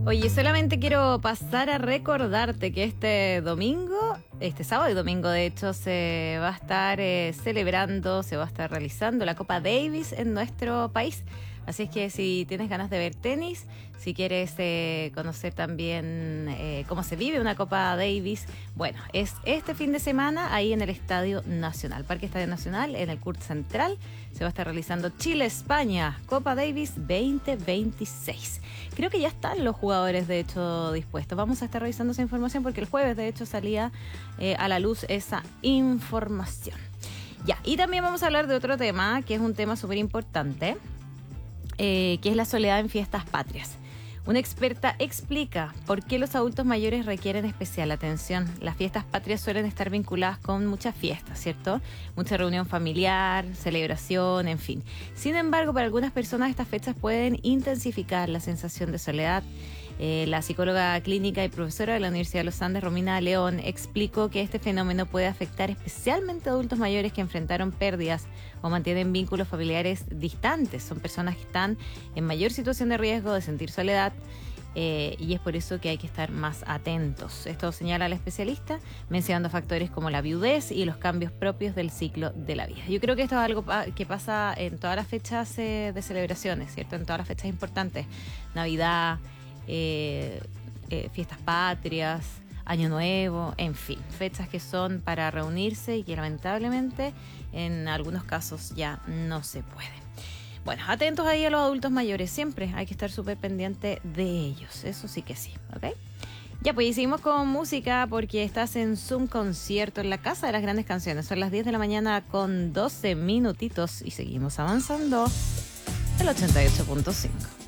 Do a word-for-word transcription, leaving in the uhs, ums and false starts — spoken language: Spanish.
Oye, solamente quiero pasar a recordarte que este domingo, este sábado y domingo de hecho, se va a estar eh, celebrando, se va a estar realizando la Copa Davis en nuestro país. Así es que si tienes ganas de ver tenis, si quieres eh, conocer también eh, cómo se vive una Copa Davis, bueno, es este fin de semana ahí en el Estadio Nacional, Parque Estadio Nacional, en el C U R T Central, se va a estar realizando Chile-España, Copa Davis veinte veintiséis. Creo que ya están los jugadores, de hecho, dispuestos. Vamos a estar revisando esa información porque el jueves, de hecho, salía eh, a la luz esa información. Ya, y también vamos a hablar de otro tema, que es un tema súper importante, eh, que es la soledad en fiestas patrias. Una experta explica por qué los adultos mayores requieren especial atención. Las fiestas patrias suelen estar vinculadas con muchas fiestas, ¿cierto? Mucha reunión familiar, celebración, en fin. Sin embargo, para algunas personas estas fechas pueden intensificar la sensación de soledad. Eh, la psicóloga clínica y profesora de la Universidad de los Andes, Romina León, explicó que este fenómeno puede afectar especialmente a adultos mayores que enfrentaron pérdidas o mantienen vínculos familiares distantes. Son personas que están en mayor situación de riesgo de sentir soledad eh, y es por eso que hay que estar más atentos. Esto señala la especialista, mencionando factores como la viudez y los cambios propios del ciclo de la vida. Yo creo que esto es algo que pasa en todas las fechas eh, de celebraciones, ¿cierto? En todas las fechas importantes, Navidad, Eh, eh, fiestas patrias, Año Nuevo, en fin, fechas que son para reunirse y que lamentablemente en algunos casos ya no se puede. Bueno, atentos ahí a los adultos mayores, siempre hay que estar súper pendiente de ellos, eso sí que sí, ¿ok? Ya, pues y seguimos con música porque estás en Zoom Concierto en la Casa de las Grandes Canciones. Son las diez de la mañana con doce minutitos y seguimos avanzando el ochenta y ocho punto cinco.